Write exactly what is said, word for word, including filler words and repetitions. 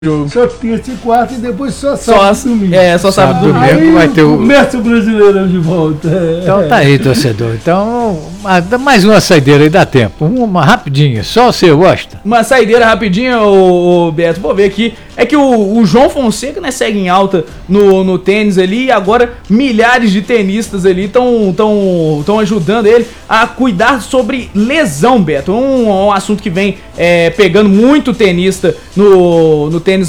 Só terça e quarta e depois só sábado só, e domingo. É, só sábado e domingo. Aí vai ter o... começa o Brasileirão de volta. Então tá aí, torcedor. Então, mais uma saideira aí, dá tempo. Uma rapidinha, só você gosta. Uma saideira rapidinha, ô, ô Beto, vou ver aqui. É que o, o João Fonseca, né, segue em alta no, no tênis ali, e agora milhares de tenistas ali estão tão, tão ajudando ele a cuidar sobre lesão, Beto. Um, um assunto que vem é, pegando muito tenista no, no tênis